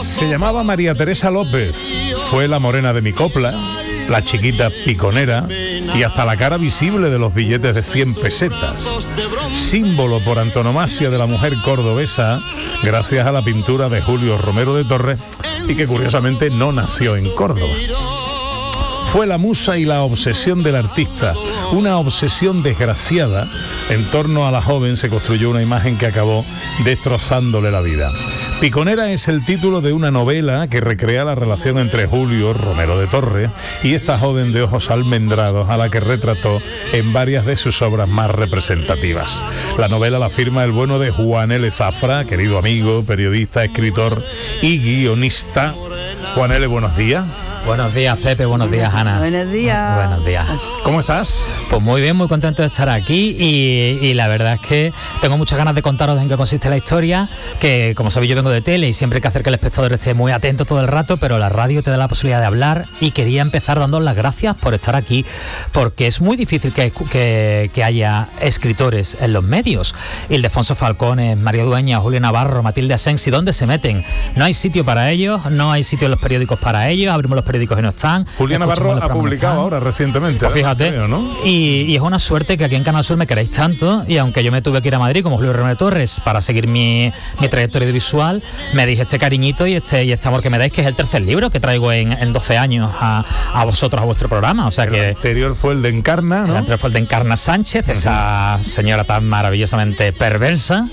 Se llamaba María Teresa López, fue la morena de mi copla, la chiquita piconera y hasta la cara visible de los billetes de 100 pesetas. Símbolo por antonomasia de la mujer cordobesa, gracias a la pintura de Julio Romero de Torres, y que curiosamente no nació en Córdoba. Fue la musa y la obsesión del artista, una obsesión desgraciada. En torno a la joven se construyó una imagen que acabó destrozándole la vida. Piconera es el título de una novela que recrea la relación entre Julio Romero de Torres y esta joven de ojos almendrados a la que retrató en varias de sus obras más representativas. La novela la firma el bueno de Juan L. Zafra, querido amigo, periodista, escritor y guionista. Juan L., buenos días. Buenos días, Pepe, buenos días, Ana. Buenos días. Buenos días. ¿Cómo estás? Pues muy bien, muy contento de estar aquí y la verdad es que tengo muchas ganas de contaros en qué consiste la historia, que como sabéis yo vengo de tele y siempre hay que hacer que el espectador esté muy atento todo el rato, pero la radio te da la posibilidad de hablar y quería empezar dándoos las gracias por estar aquí, porque es muy difícil que haya escritores en los medios. Ildefonso Falcones, María Dueña, Julio Navarro, Matilde Asensi, ¿dónde se meten? No hay sitio para ellos, no hay sitio en los periódicos para ellos, abrimos los periódicos y no están. Julio Navarro ha publicado ahora recientemente. Pues fíjate, creo, ¿no? y es una suerte que aquí en Canal Sur me queréis tanto, y aunque yo me tuve que ir a Madrid como Julio Romero Torres para seguir mi trayectoria audiovisual, me dije este cariñito y este amor que me dais, que es el tercer libro que traigo en 12 años a vosotros, a vuestro programa. O sea el que anterior fue el de Encarna, ¿no? El anterior fue el de Encarna Sánchez, esa señora tan maravillosamente perversa.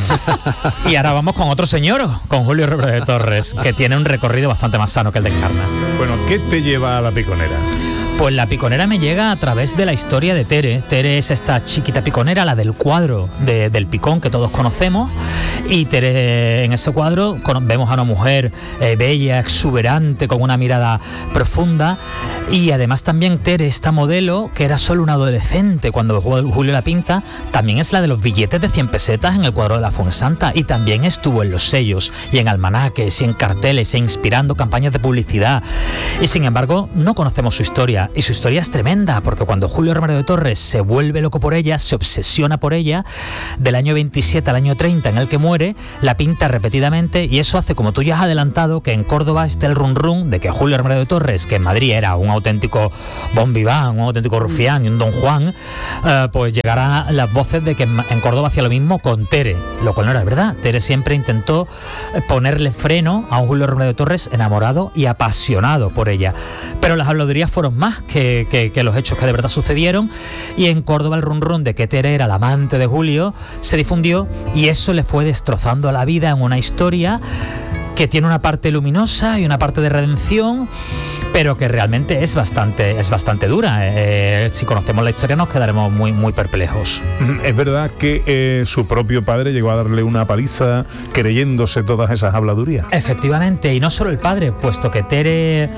Y ahora vamos con otro señor, con Julio Romero Torres, que tiene un recorrido bastante más sano que el de Encarna. Bueno, ¿qué te lleva a la piconera? Pues la piconera me llega a través de la historia de Tere. Tere es esta chiquita piconera, la del cuadro del picón que todos conocemos, y Tere, en ese cuadro vemos a una mujer bella, exuberante, con una mirada profunda, y además también Tere, esta modelo que era solo una adolescente cuando Julio la pinta, también es la de los billetes de 100 pesetas en el cuadro de la Fuensanta, y también estuvo en los sellos y en almanaques y en carteles e inspirando campañas de publicidad, y sin embargo no conocemos su historia. Y su historia es tremenda, porque cuando Julio Romero de Torres se vuelve loco por ella, se obsesiona por ella, del año 27 al año 30 en el que muere, la pinta repetidamente, y eso hace, como tú ya has adelantado, que en Córdoba esté el run run de que Julio Romero de Torres, que en Madrid era un auténtico bon vivant, un auténtico rufián y un don Juan, pues llegará las voces de que en Córdoba hacía lo mismo con Tere, lo cual no era verdad. Tere siempre intentó ponerle freno a un Julio Romero de Torres enamorado y apasionado por ella, pero las habladurías fueron más que los hechos que de verdad sucedieron, y en Córdoba el run run de que Tere era la amante de Julio se difundió, y eso le fue destrozando la vida en una historia que tiene una parte luminosa y una parte de redención, pero que realmente es bastante dura. Si conocemos la historia nos quedaremos muy, muy perplejos. Es verdad que su propio padre llegó a darle una paliza creyéndose todas esas habladurías. Efectivamente, y no solo el padre, puesto que Tere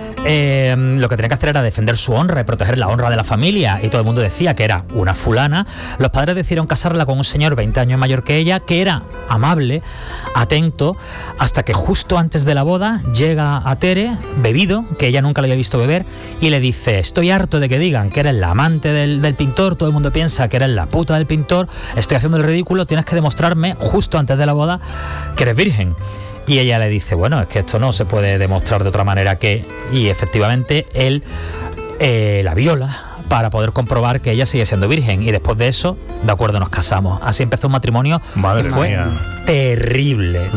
lo que tenía que hacer era defender su honra y proteger la honra de la familia, y todo el mundo decía que era una fulana. Los padres decidieron casarla con un señor 20 años mayor que ella, que era amable, atento, hasta que justo antes de la boda llega a Tere, bebido, que ella nunca lo había visto beber, y le dice: estoy harto de que digan que eres la amante del pintor, todo el mundo piensa que eres la puta del pintor, estoy haciendo el ridículo, tienes que demostrarme justo antes de la boda que eres virgen. Y ella le dice: bueno, es que esto no se puede demostrar de otra manera que... Y efectivamente él la viola para poder comprobar que ella sigue siendo virgen, y después de eso, de acuerdo, nos casamos. Así empezó un matrimonio que fue terrible.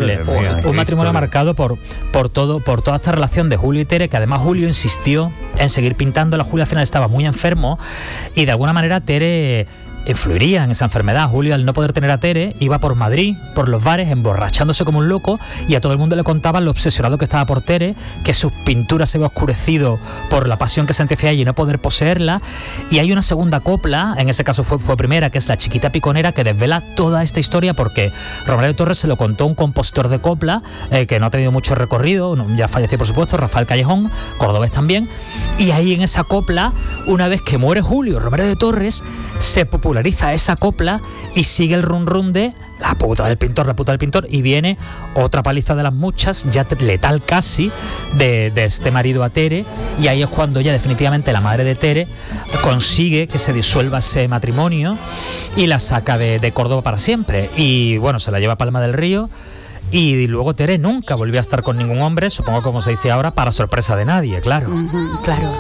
Un matrimonio marcado por toda esta relación de Julio y Tere, que además Julio insistió en seguir pintándola. Julio al final estaba muy enfermo, y de alguna manera Tere influiría en esa enfermedad. Julio, al no poder tener a Tere, iba por Madrid, por los bares, emborrachándose como un loco, y a todo el mundo le contaba lo obsesionado que estaba por Tere, que sus pinturas se había oscurecido por la pasión que sentía hacia ella y no poder poseerla. Y hay una segunda copla, en ese caso fue primera, que es La chiquita piconera, que desvela toda esta historia, porque Romero de Torres se lo contó un compositor de copla que no ha tenido mucho recorrido, ya falleció por supuesto, Rafael Callejón, cordobés también, y ahí en esa copla, una vez que muere Julio Romero de Torres, se populariza esa copla y sigue el run run de la puta del pintor, y viene otra paliza de las muchas, ya letal casi, de este marido a Tere, y ahí es cuando ya definitivamente la madre de Tere consigue que se disuelva ese matrimonio y la saca de Córdoba para siempre, y bueno, se la lleva a Palma del Río, Y luego Tere nunca volvió a estar con ningún hombre, supongo como se dice ahora, para sorpresa de nadie, claro. Claro.